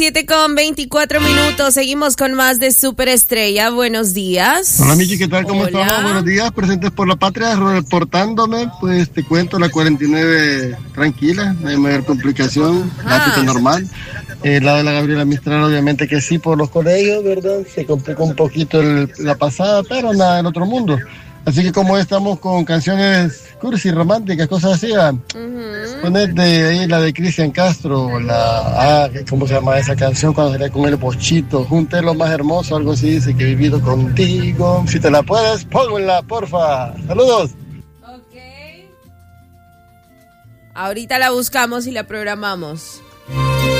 7:24. Seguimos con más de Superestrella. Buenos días. Hola, Miki, ¿qué tal? ¿Cómo Hola. estamos? Buenos días, presentes por la patria, reportándome. Pues te cuento, la 49 tranquila, no hay mayor complicación, tráfico normal. La de la Gabriela Mistral, obviamente que sí, por los colegios, ¿verdad? Se complicó un poquito la pasada, pero nada del otro mundo. Así que como estamos con canciones cursi, románticas, cosas así, ponete ahí la de Cristian Castro, ¿cómo se llama esa canción? Cuando salía con el bochito, junté lo más hermoso, algo así dice, que he vivido contigo. Si te la puedes, pónganla, porfa. Saludos. Ok. Ahorita la buscamos y la programamos.